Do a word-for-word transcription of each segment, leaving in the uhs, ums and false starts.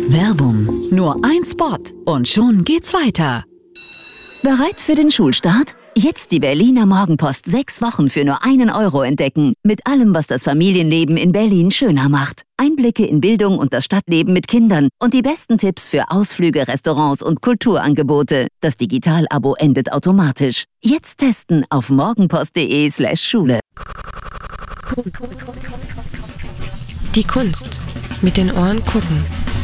Werbung. Nur ein Spot und schon geht's weiter. Bereit für den Schulstart? Jetzt die Berliner Morgenpost sechs Wochen für nur einen Euro entdecken. Mit allem, was das Familienleben in Berlin schöner macht. Einblicke in Bildung und das Stadtleben mit Kindern und die besten Tipps für Ausflüge, Restaurants und Kulturangebote. Das Digital-Abo endet automatisch. Jetzt testen auf morgenpost.de slash Schule. Die Kunst. Mit den Ohren gucken.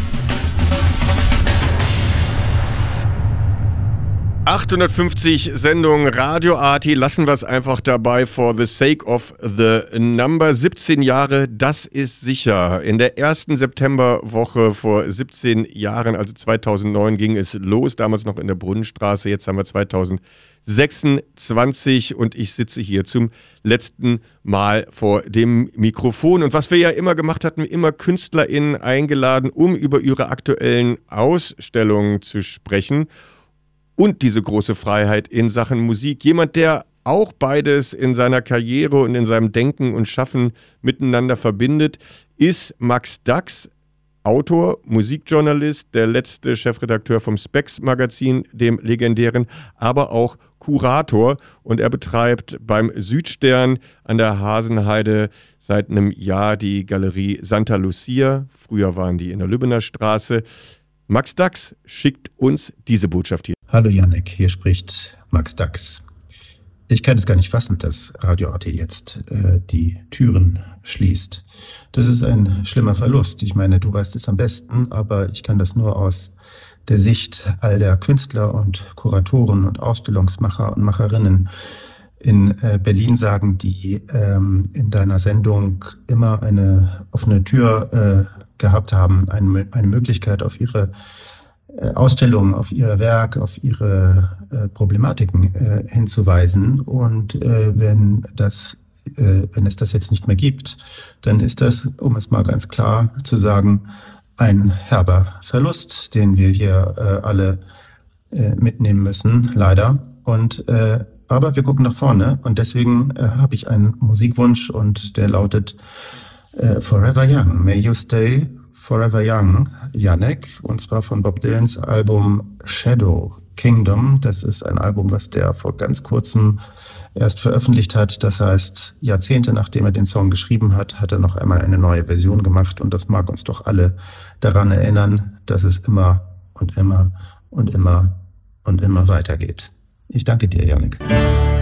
achthundertfünfzig Sendungen Radio Arty, lassen wir es einfach dabei for the sake of the number. siebzehn Jahre, das ist sicher. In der ersten Septemberwoche vor siebzehn Jahren, also zweitausendneun, ging es los, damals noch in der Brunnenstraße, jetzt haben wir zweitausendsechsundzwanzig und ich sitze hier zum letzten Mal vor dem Mikrofon. Und was wir ja immer gemacht hatten, immer KünstlerInnen eingeladen, um über ihre aktuellen Ausstellungen zu sprechen. Und diese große Freiheit in Sachen Musik. Jemand, der auch beides in seiner Karriere und in seinem Denken und Schaffen miteinander verbindet, ist Max Dacks, Autor, Musikjournalist, der letzte Chefredakteur vom Spex-Magazin, dem legendären, aber auch Kurator. Und er betreibt beim Südstern an der Hasenheide seit einem Jahr die Galerie Santa Lucia. Früher waren die in der Lübbener Straße. Max Dacks schickt uns diese Botschaft hier. Hallo Jannik, hier spricht Max Dacks. Ich kann es gar nicht fassen, dass Radio Arty jetzt äh, die Türen schließt. Das ist ein schlimmer Verlust. Ich meine, du weißt es am besten, aber ich kann das nur aus der Sicht all der Künstler und Kuratoren und Ausstellungsmacher und Macherinnen in äh, Berlin sagen, die ähm, in deiner Sendung immer eine offene Tür äh, gehabt haben, eine, eine Möglichkeit auf ihre äh, Ausstellungen, auf ihr Werk, auf ihre äh, Problematiken äh, hinzuweisen. Und äh, wenn das, äh, wenn es das jetzt nicht mehr gibt, dann ist das, um es mal ganz klar zu sagen, ein herber Verlust, den wir hier äh, alle äh, mitnehmen müssen, leider. Und äh, aber wir gucken nach vorne und deswegen äh, habe ich einen Musikwunsch und der lautet Uh, Forever Young, May You Stay Forever Young, Jannik, und zwar von Bob Dylans Album Shadow Kingdom. Das ist ein Album, was der vor ganz kurzem erst veröffentlicht hat. Das heißt, Jahrzehnte nachdem er den Song geschrieben hat, hat er noch einmal eine neue Version gemacht und das mag uns doch alle daran erinnern, dass es immer und immer und immer und immer weitergeht. Ich danke dir, Jannik.